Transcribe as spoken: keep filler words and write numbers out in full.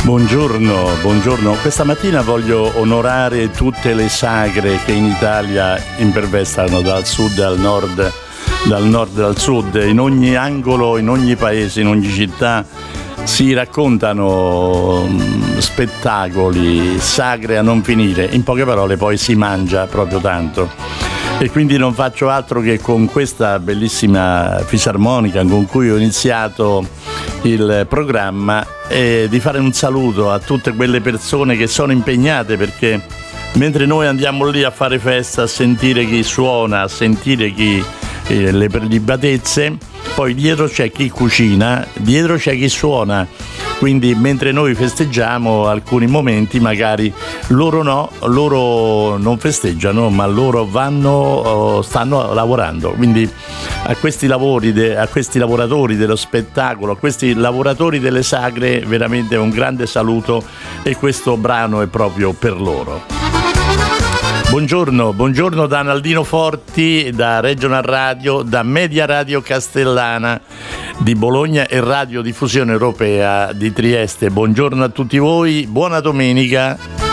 Buongiorno, buongiorno. Questa mattina voglio onorare tutte le sagre che in Italia impervestano dal sud al nord, dal nord al sud. In ogni angolo, in ogni paese, in ogni città si raccontano spettacoli, sagre a non finire. In poche parole poi si mangia proprio tanto. E quindi non faccio altro che con questa bellissima fisarmonica con cui ho iniziato il programma e di fare un saluto a tutte quelle persone che sono impegnate, perché mentre noi andiamo lì a fare festa, a sentire chi suona, a sentire chi eh, le prelibatezze, poi dietro c'è chi cucina, dietro c'è chi suona. Quindi mentre noi festeggiamo alcuni momenti, magari loro no, loro non festeggiano, ma loro vanno, stanno lavorando. Quindi a questi lavori, a questi lavoratori dello spettacolo, a questi lavoratori delle sagre, veramente un grande saluto, e questo brano è proprio per loro. Buongiorno, buongiorno da Naldino Forti, da Regional Radio, da Media Radio Castellana di Bologna e Radio Diffusione Europea di Trieste. Buongiorno a tutti voi, buona domenica.